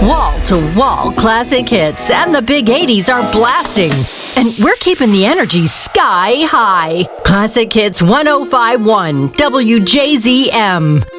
Wall-to-wall classic hits and the big 80s are blasting. And we're keeping the energy sky high. Classic Hits 105.1 WJZM.